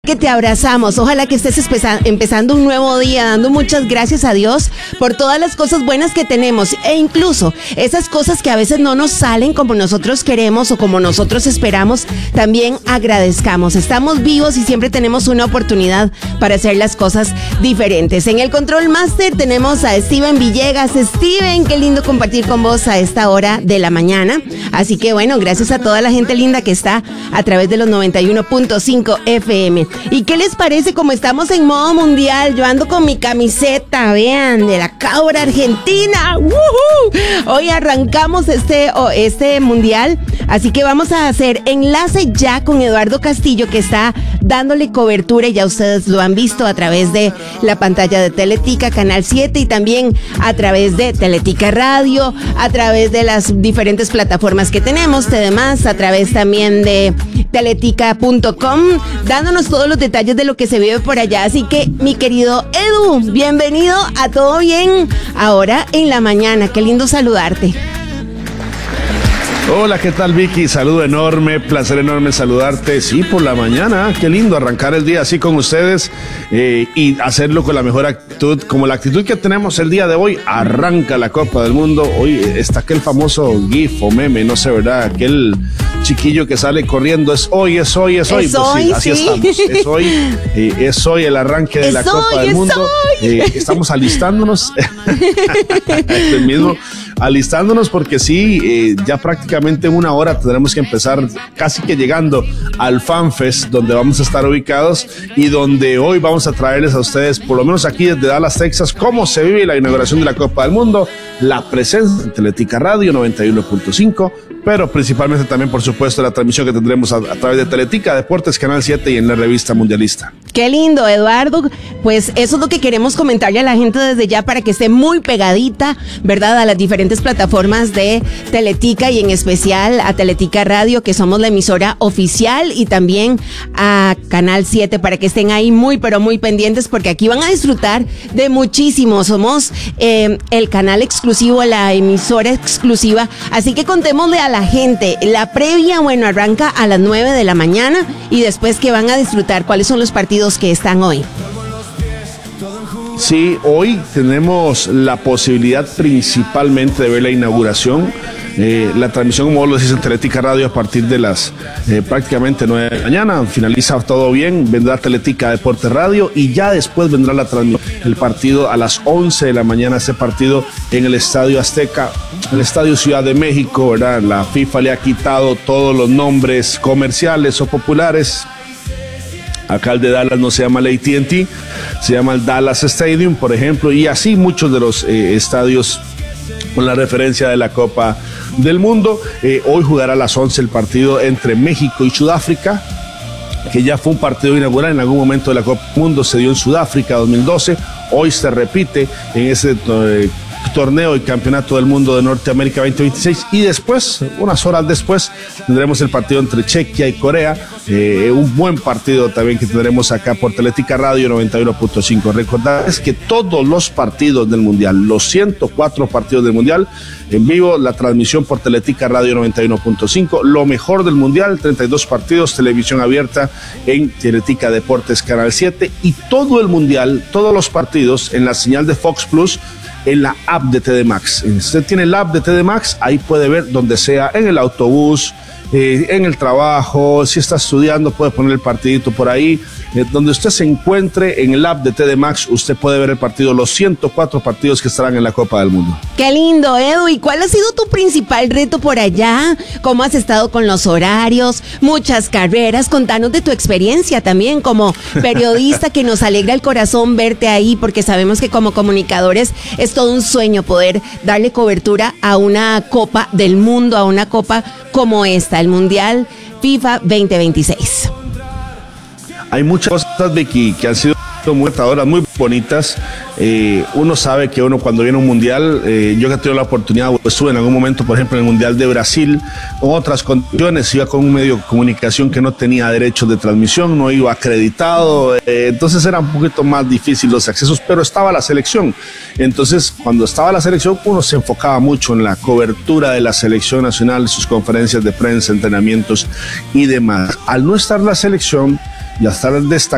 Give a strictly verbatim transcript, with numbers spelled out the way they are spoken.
Que te abrazamos, ojalá que estés empezando un nuevo día, dando muchas gracias a Dios por todas las cosas buenas que tenemos e incluso esas cosas que a veces no nos salen como nosotros queremos o como nosotros esperamos, también agradezcamos. Estamos vivos y siempre tenemos una oportunidad para hacer las cosas diferentes. En el Control Master tenemos a Steven Villegas. Steven, qué lindo compartir con vos a esta hora de la mañana. Así que bueno, gracias a toda la gente linda que está a través de los noventa y uno punto cinco F M. ¿Y qué les parece como estamos en modo mundial? Yo ando con mi camiseta, vean, de la cabra argentina. ¡Woohoo! Hoy arrancamos este, oh, este mundial, así que vamos a hacer enlace ya con Eduardo Castillo, que está dándole cobertura, y ya ustedes lo han visto a través de la pantalla de Teletica, Canal siete, y también a través de Teletica Radio, a través de las diferentes plataformas que tenemos, además a través también de teletica punto com, dándonos todos los detalles de lo que se vive por allá. Así que, mi querido Edu, bienvenido a Todo Bien ahora en la mañana. Qué lindo saludarte. Hola, ¿qué tal, Vicky? Saludo enorme, placer enorme saludarte. Sí, por la mañana, qué lindo arrancar el día así con ustedes eh, y hacerlo con la mejor actitud, como la actitud que tenemos el día de hoy. Arranca la Copa del Mundo. Hoy está aquel famoso gif o meme, no sé, ¿verdad? Aquel chiquillo que sale corriendo, es hoy, es hoy, es hoy. Es pues hoy, sí, así sí. estamos. Es hoy, eh, es hoy el arranque de es la hoy, Copa del Mundo. Eh, estamos alistándonos. El mismo. Alistándonos porque sí, eh, ya prácticamente en una hora tendremos que empezar, casi que llegando al FanFest, donde vamos a estar ubicados y donde hoy vamos a traerles a ustedes, por lo menos aquí desde Dallas, Texas, cómo se vive la inauguración de la Copa del Mundo, la presencia de Teletica Radio noventa y uno punto cinco, pero principalmente también, por supuesto, la transmisión que tendremos a, a través de Teletica, Deportes, Canal siete y en la revista Mundialista. Qué lindo, Eduardo. Pues eso es lo que queremos comentarle a la gente desde ya para que esté muy pegadita, ¿verdad?, a las diferentes plataformas de Teletica y en especial a Teletica Radio, que somos la emisora oficial, y también a Canal siete, para que estén ahí muy, pero muy pendientes, porque aquí van a disfrutar de muchísimo. Somos eh, el canal exclusivo, la emisora exclusiva, así que contémosle a la gente. La previa, bueno, arranca a las nueve de la mañana y después que van a disfrutar, ¿cuáles son los partidos que están hoy? Sí, hoy tenemos la posibilidad principalmente de ver la inauguración, eh, la transmisión, como vos lo decís, en Teletica Radio a partir de las eh, prácticamente nueve de la mañana. Finaliza Todo Bien, vendrá Teletica Deportes Radio y ya después vendrá la transmisión, el partido a las once de la mañana, ese partido en el Estadio Azteca, el Estadio Ciudad de México, ¿verdad? La FIFA le ha quitado todos los nombres comerciales o populares. Acá el de Dallas no se llama el A T and T, se llama el Dallas Stadium, por ejemplo, y así muchos de los eh, estadios con la referencia de la Copa del Mundo. Eh, hoy jugará a las once el partido entre México y Sudáfrica, que ya fue un partido inaugural en algún momento de la Copa del Mundo, se dio en Sudáfrica dos mil doce, hoy se repite en ese eh, torneo y campeonato del mundo de Norteamérica veinte veintiséis, y después, unas horas después, tendremos el partido entre Chequia y Corea, eh, un buen partido también que tendremos acá por Teletica Radio noventa y uno punto cinco. Recordarles que todos los partidos del Mundial, los ciento cuatro partidos del Mundial, en vivo, la transmisión por Teletica Radio noventa y uno punto cinco, lo mejor del Mundial, treinta y dos partidos, televisión abierta en Teletica Deportes Canal siete, y todo el Mundial, todos los partidos en la señal de Fox Plus, en la app de T D Max. Si usted tiene la app de T D Max, ahí puede ver donde sea, en el autobús, eh, en el trabajo, si está estudiando, puede poner el partidito por ahí. Eh, donde usted se encuentre en el app de T D Max, usted puede ver el partido, los ciento cuatro partidos que estarán en la Copa del Mundo. Qué lindo, Edu. ¿Y cuál ha sido tu principal reto por allá? ¿Cómo has estado con los horarios? Muchas carreras. Contanos de tu experiencia también como periodista, que nos alegra el corazón verte ahí, porque sabemos que como comunicadores es todo un sueño poder darle cobertura a una Copa del Mundo, a una Copa como esta, el Mundial FIFA veinte veintiséis. Hay muchas cosas, Vicky, que han sido muy retadoras, muy bonitas. Eh, uno sabe que uno cuando viene a un mundial, eh, yo que he tenido la oportunidad, estuve en algún momento, por ejemplo, en el Mundial de Brasil, con otras condiciones, iba con un medio de comunicación que no tenía derechos de transmisión, no iba acreditado, eh, entonces era un poquito más difícil los accesos, pero estaba la selección. Entonces, cuando estaba la selección, uno se enfocaba mucho en la cobertura de la selección nacional, sus conferencias de prensa, entrenamientos y demás. Al no estar la selección, y a estar destacando